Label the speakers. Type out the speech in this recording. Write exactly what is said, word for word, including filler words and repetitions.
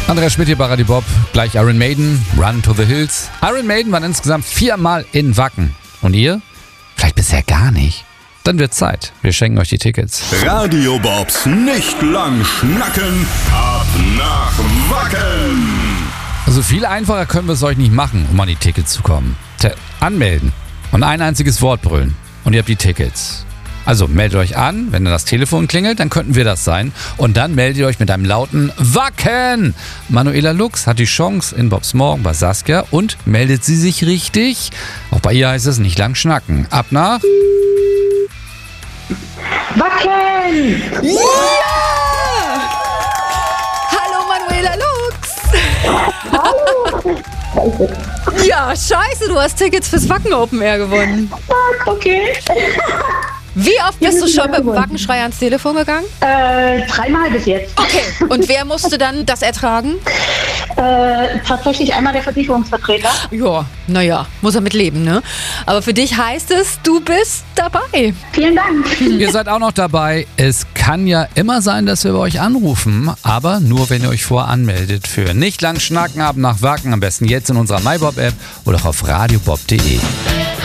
Speaker 1: Andreas Schmidt hier bei Radio Bob, gleich Iron Maiden, Run to the Hills. Iron Maiden waren insgesamt viermal in Wacken. Und ihr? Vielleicht bisher gar nicht. Dann wird Zeit. Wir schenken euch die Tickets.
Speaker 2: Radio Bobs nicht lang schnacken, ab nach Wacken.
Speaker 1: Also viel einfacher können wir es euch nicht machen, um an die Tickets zu kommen. Tja, anmelden und ein einziges Wort brüllen. Und ihr habt die Tickets. Also meldet euch an, wenn dann das Telefon klingelt, dann könnten wir das sein. Und dann meldet ihr euch mit einem lauten Wacken. Manuela Lux hat die Chance in Bobs Morgen bei Saskia und meldet sie sich richtig. Auch bei ihr heißt es nicht lang schnacken. Ab nach...
Speaker 3: Wacken!
Speaker 4: Ja! Hallo Manuela Lux!
Speaker 3: Hallo!
Speaker 4: Ja, scheiße, du hast Tickets fürs Wacken Open Air gewonnen.
Speaker 3: Okay.
Speaker 4: Wie oft bist
Speaker 3: Ja,
Speaker 4: du schon mit dem
Speaker 3: gewonnen.
Speaker 4: Wackenschrei ans Telefon gegangen?
Speaker 3: Äh, dreimal bis jetzt.
Speaker 4: Okay. Und wer musste dann das ertragen?
Speaker 3: Äh, tatsächlich einmal der Versicherungsvertreter.
Speaker 4: Ja, naja, muss er mit leben, ne? Aber für dich heißt es, du bist dabei.
Speaker 3: Vielen Dank.
Speaker 1: Ihr seid auch noch dabei. Es kann ja immer sein, dass wir bei euch anrufen, aber nur, wenn ihr euch voranmeldet für nicht lang schnacken ab nach Wacken. Am besten jetzt in unserer MyBob-App oder auch auf radiobob punkt de.